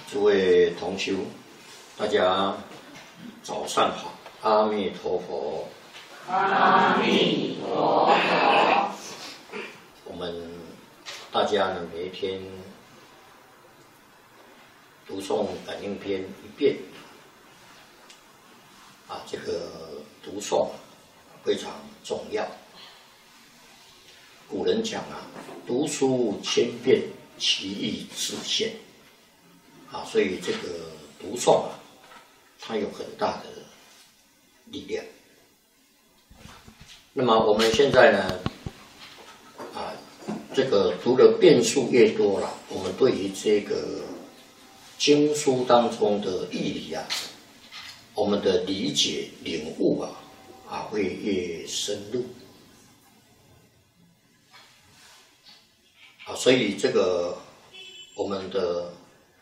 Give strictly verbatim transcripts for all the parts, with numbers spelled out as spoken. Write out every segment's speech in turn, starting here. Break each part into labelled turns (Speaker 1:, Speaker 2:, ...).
Speaker 1: 诸位同修，大家早上好，阿弥陀佛。
Speaker 2: 阿弥陀佛。
Speaker 1: 我们大家呢，每一天读诵感应篇一遍，啊，这个读诵非常重要。古人讲啊，读书千遍，其义自现。啊，所以这个读诵啊，它有很大的力量。那么我们现在呢，啊，这个读的遍数越多了，我们对于这个经书当中的义理啊，我们的理解领悟啊，啊会越深入。啊，所以这个我们的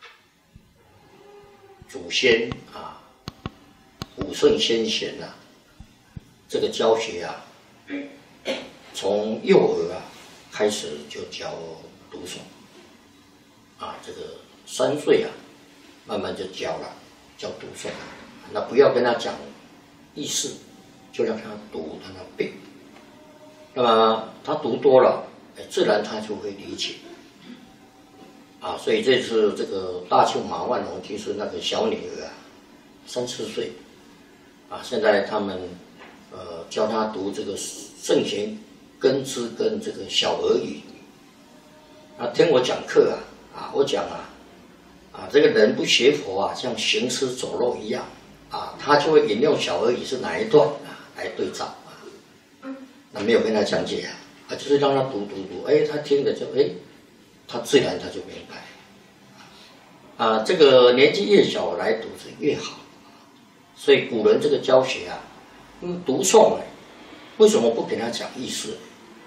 Speaker 1: 祖先啊，古圣先贤啊，这个教学啊，从幼儿啊开始就教读诵，啊，这个三岁啊，慢慢就教了，教读诵。那不要跟他讲意思，就让他读，让他背。那么他读多了，哎，自然他就会理解。啊，所以这次这个大庆马万龙居士那个小女儿啊，三四岁，啊，现在他们呃教她读这个圣贤根知跟这个小儿语。啊，听我讲课啊，啊，我讲啊，啊，这个人不学佛啊，像行尸走肉一样啊，他就会引用小儿语是哪一段啊来对照啊。那没有跟他讲解啊，啊，就是让他读读读，哎，他听了就哎。他自然他就明白，啊，这个年纪越小来读是越好，所以古人这个教学啊，因为读诵呢，为什么不给他讲意思？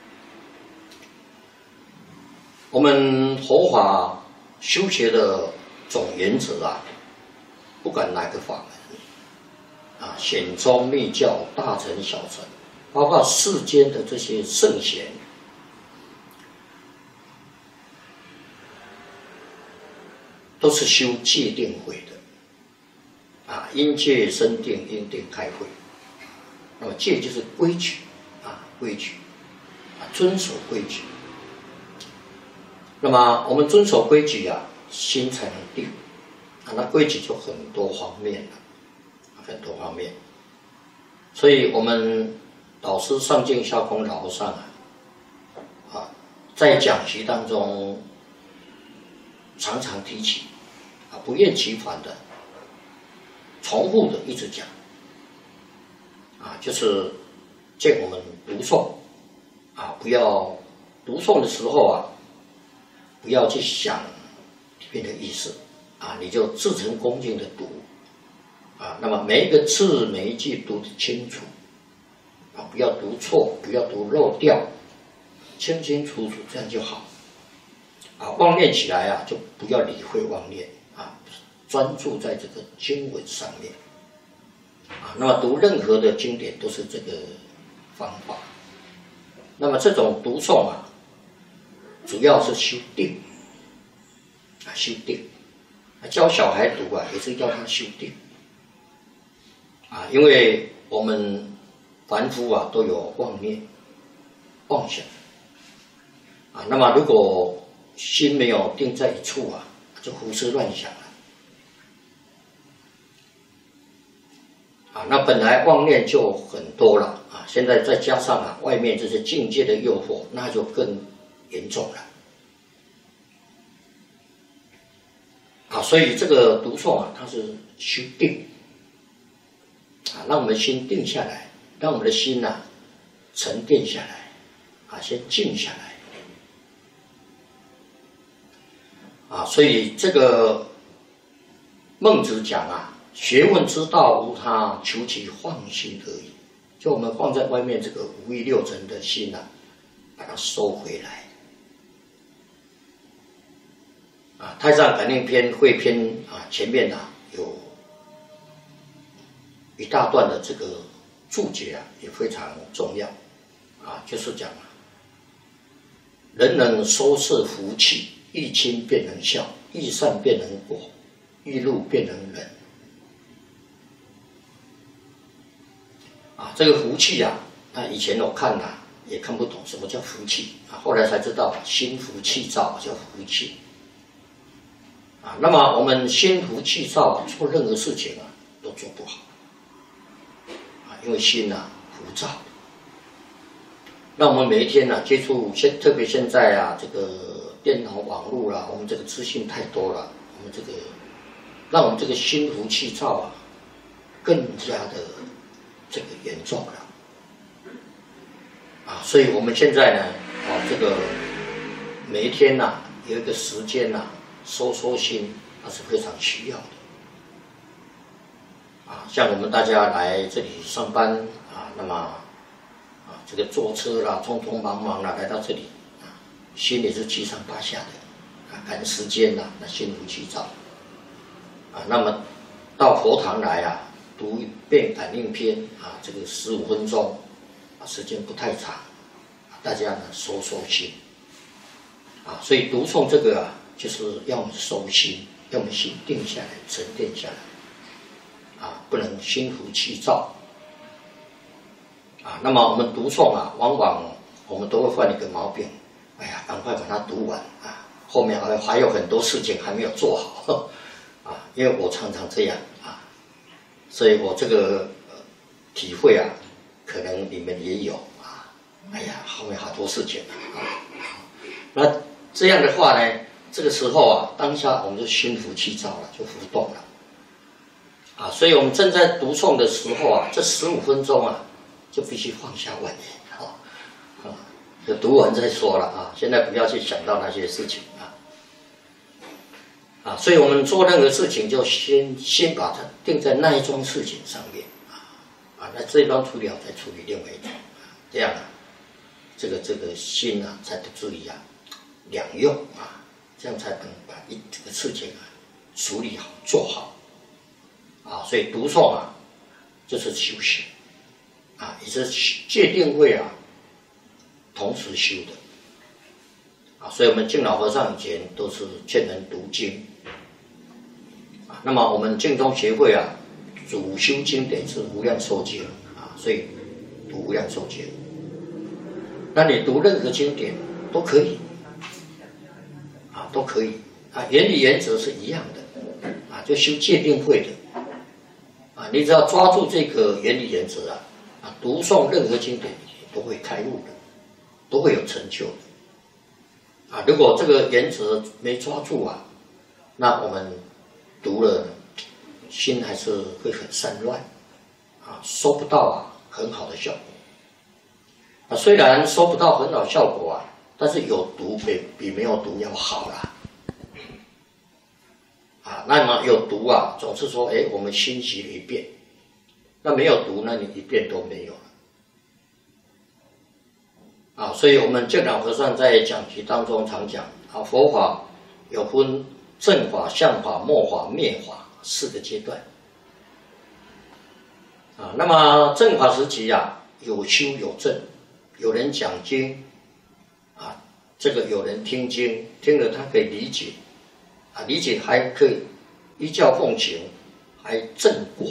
Speaker 1: 我们佛法修学的总原则啊，不管哪个法门，啊，显宗密教、大乘小乘，包括世间的这些圣贤。都是修戒定慧的，啊，因戒生定，因定开慧。那么戒就是规矩，啊，规矩，啊，遵守规矩。那么我们遵守规矩啊，心才能定，啊，那规矩就很多方面了，很多方面。所以我们导师上净下空老和尚啊，啊，在讲习当中常常提起。啊，不厌其烦的、重复的一直讲，啊，就是见我们读诵，啊，不要读诵的时候啊，不要去想里面的意思，啊，你就至诚恭敬的读，啊，那么每一个字每一句读得清楚，啊，不要读错，不要读漏掉，清清楚楚，这样就好，啊，妄念起来啊，就不要理会妄念。啊，专注在这个经文上面，啊，那么读任何的经典都是这个方法。那么这种读诵啊，主要是修定，啊，修定。啊，教小孩读啊，也是要他修定，啊，因为我们凡夫啊都有妄念、妄想，啊，那么如果心没有定在一处啊。就胡思乱想了，啊，那本来妄念就很多了啊，现在再加上啊外面这些境界的诱惑，那就更严重了，啊，所以这个读诵啊，它是修定，啊，让我们心定下来，让我们的心啊沉淀下来，啊，先静下来。啊，所以这个孟子讲啊，学问之道无他，求其放心而已。就我们放在外面这个五欲六尘的心啊，把它收回来。啊，太上感应篇汇篇啊，前面啊有一大段的这个注解啊，也非常重要。啊，就是讲啊，人能收摄福气。一亲便能孝，一善便能果， 一路变成人。啊，这个福气啊，啊，以前我看呐、啊、也看不懂什么叫福气啊，后来才知道心浮气躁叫福气。啊，那么我们心浮气躁啊，做任何事情啊都做不好。啊，因为心啊浮躁。那我们每一天呢、啊、接触现，特别现在啊这个电脑网络啦，我们这个资讯太多了，我们这个让我们这个心浮气躁啊更加的这个严重了。啊，所以我们现在呢，啊这个每一天呐、啊、有一个时间呐、啊。收收心，那是非常需要的。啊，像我们大家来这里上班啊，那么啊，这个坐车啦，匆匆忙忙啦，来到这里啊，心里是七上八下的啊，赶时间啦，那心浮气躁啊。那么到佛堂来啊，读一遍感应篇啊，这个十五分钟啊，时间不太长，啊、大家呢收收心啊。所以读诵这个啊。就是要么收心，要么心定下来、沉淀下来，啊，不能心浮气躁，啊。那么我们读诵啊，往往我们都会犯一个毛病，哎呀，赶快把它读完啊，后面还还有很多事情还没有做好，啊，因为我常常这样啊，所以我这个、呃、体会啊，可能你们也有啊，哎呀，后面好多事情啊，那这样的话呢？这个时候啊，当下我们就心浮气躁了，就浮动了，啊，所以我们正在读诵的时候啊，这十五分钟啊，就必须放下玩意，啊，啊，就读完再说了啊，现在不要去想到那些事情啊，啊，所以我们做任何事情就先先把它定在那一桩事情上面啊，啊，那这一桩处理好再处理另外一桩，这样啊，这个这个心啊才不至于啊两用啊。这样才能把一这个事情啊处理好做好，啊，所以读诵啊就是修行，啊，也是戒定慧啊同时修的，啊，所以我们敬老和尚以前都是劝人读经，啊，那么我们净宗协会啊主修经典是无量寿经啊，所以读无量寿经，那你读任何经典都可以。都可以啊，原理原则是一样的啊，就修戒定慧的啊，你只要抓住这个原理原则啊，啊，读诵任何经典都会开悟的，都会有成就的啊。如果这个原则没抓住啊，那我们读了心还是会很散乱啊，收不到啊很好的效果啊。虽然收不到很好效果啊。但是有读比比没有读要好啦，啊，那么有读啊，总是说，哎，我们熏习了一遍，那没有读，那你一遍都没有了，啊，所以我们净老和尚在讲题当中常讲，啊，佛法有分正法、相法、末法、灭法四个阶段，啊，那么正法时期啊，有修有证，有人讲经。啊，这个有人听经，听了他可以理解，啊，理解还可以依教奉行，还证果，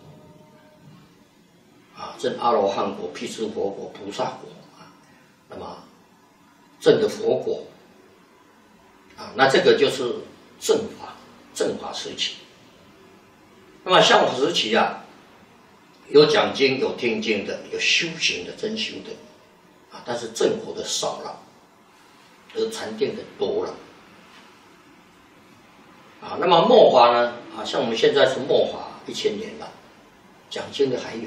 Speaker 1: 啊，证阿罗汉果、辟支佛果、菩萨果啊，那么证的佛果，啊，那这个就是正法，正法时期。那么相法时期啊，有讲经、有听经的，有修行的、真修的，啊，但是正果的少了。而禅定的多了，啊，那么末法呢？啊，像我们现在是末法一千年了，讲经的还有，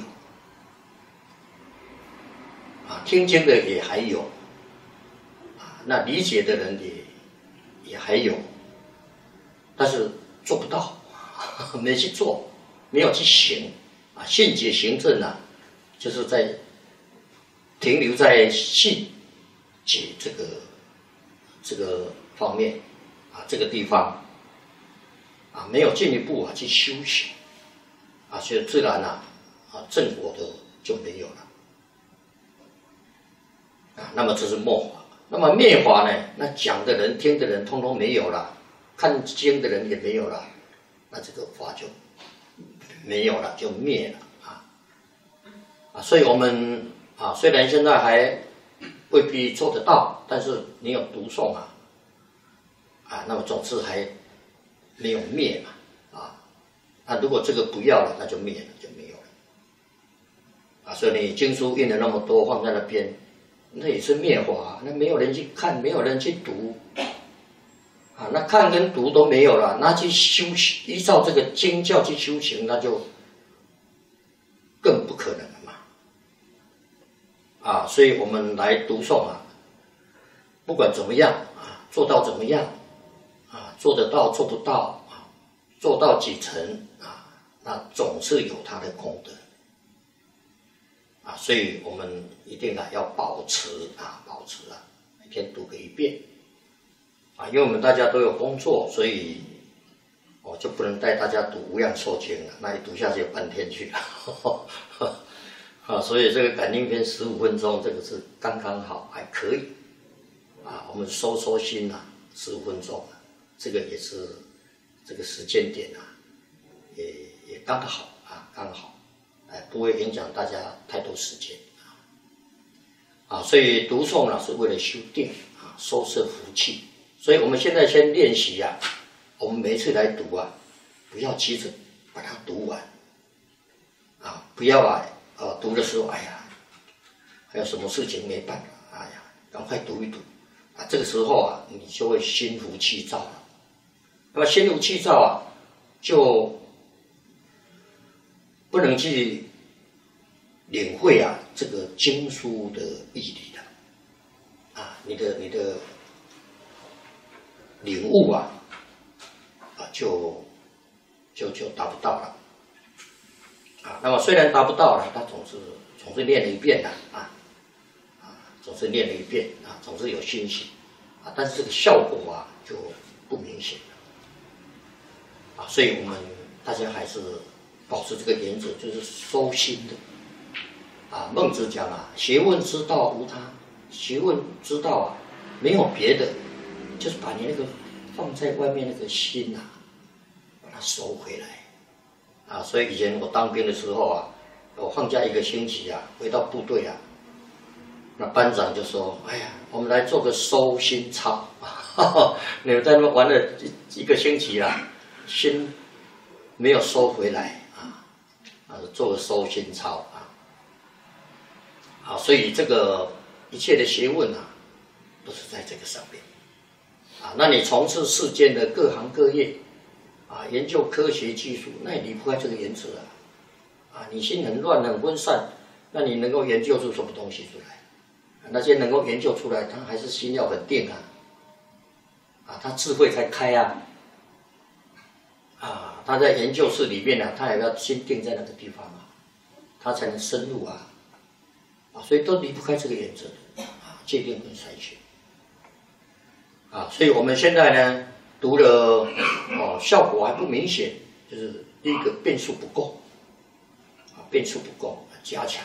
Speaker 1: 啊，听经的也还有，啊，那理解的人也也还有，但是做不到，没去做，没有去行，啊，信解行证啊，就是在停留在信解这个。这个方面啊，这个地方啊，没有进一步啊去修行啊，所以自然啊啊正果的就没有了啊。那么这是末法，那么灭法呢？那讲的人、听的人，通通没有了，看经的人也没有了， 那这个法就没有了，就灭了啊啊！所以我们啊，虽然现在还未必做得到，但是你有读诵啊啊，那么总是还没有灭嘛啊。那如果这个不要了，那就灭了，就没有了啊。所以你经书印了那么多放在那边，那也是灭法，那没有人去看，没有人去读。啊，那看跟读都没有了，那去修行，依照这个经教去修行，那就更不可能了嘛。啊，所以我们来读诵啊，不管怎么样啊，做到怎么样啊，做得到做不到啊，做到几成啊，那总是有它的功德啊，所以我们一定啊要保持啊，保持啊，每天读个一遍。啊，因为我们大家都有工作，所以我就不能带大家读《无量寿经》了，那一读下去半天去了。啊，所以这个感应篇十五分钟，这个是刚刚好，还可以。啊，我们收收心啊，十五分钟，这个也是这个时间点啊，也也刚好啊，刚好，哎，不会影响大家太多时间啊。啊，所以读诵呢是为了修定啊，收摄福气。所以我们现在先练习啊，我们每一次来读啊，不要急着把它读完，啊，不要啊，呃，读的时候，哎呀，还有什么事情没办法，哎呀，赶快读一读，啊，这个时候啊，你就会心浮气躁了。那么心浮气躁啊，就不能去领会啊这个经书的义理了，啊，你的你的。领悟啊，啊，就就就达不到了，啊，那么虽然达不到了，他总是总是练了一遍的啊，啊，总是练了一遍啊，总是有欣喜啊，但是这个效果啊就不明显了，啊，所以我们大家还是保持这个原则，就是收心的，啊，孟子讲啊，学问之道无他，学问之道啊，没有别的。就是把你那个放在外面那个心啊，把它收回来啊！所以以前我当兵的时候啊，我放假一个星期啊，回到部队啊，那班长就说：“哎呀，我们来做个收心操，你们在那边玩了一一个星期啦，心没有收回来啊，啊，做个收心操啊！好，所以这个一切的学问啊，都是在这个上面。”啊，那你从事世间的各行各业，啊，研究科学技术，那也离不开这个原则啊。啊，你心很乱很分散，那你能够研究出什么东西出来？啊、那些能够研究出来，他还是心要很定啊，啊，他智慧才开啊。啊，他在研究室里面呢、啊，他也要心定在那个地方啊，他才能深入啊。啊，所以都离不开这个原则的啊，界定跟筛选。啊，所以我们现在呢读了哦，效果还不明显，就是第一个变数不够，啊，变数不够，加强。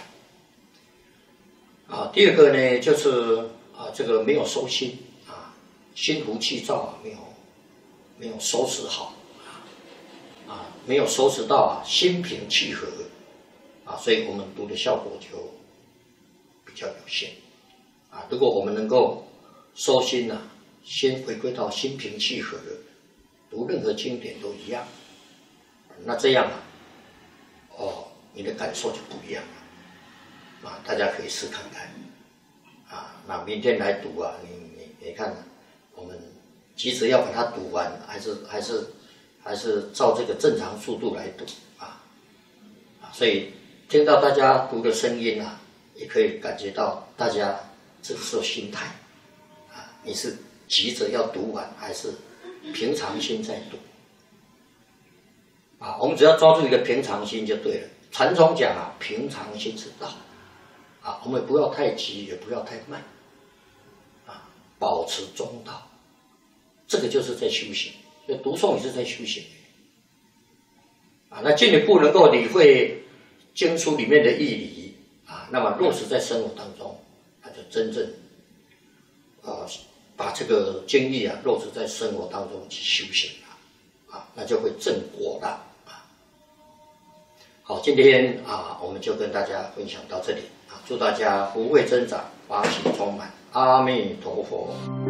Speaker 1: 啊，第二个呢就是啊，这个没有收心啊，心浮气躁啊，没有没有收拾好啊，没有收拾到啊，心平气和啊，所以我们读的效果就比较有限啊。如果我们能够收心啊。先回归到心平气和的，读任何经典都一样，那这样啊，哦，你的感受就不一样了，啊，大家可以试看看，啊，那明天来读啊，你你你看，我们急着要把它读完，还是还是还是照这个正常速度来读啊，啊，所以听到大家读的声音啊，也可以感觉到大家这是心态，啊，你是。急着要读完，还是平常心在读啊？我们只要抓住一个平常心就对了。禅宗讲啊，平常心是道啊，我们不要太急，也不要太慢啊，保持中道，这个就是在修行。所以读诵也是在修行啊。那进一步能够理会经书里面的义理啊，那么落实在生活当中，那就真正啊。把这个经历啊落实在生活当中去修行了， 啊，那就会正果了啊。好，今天啊，我们就跟大家分享到这里啊，祝大家福慧增长，法喜充满，阿弥陀佛。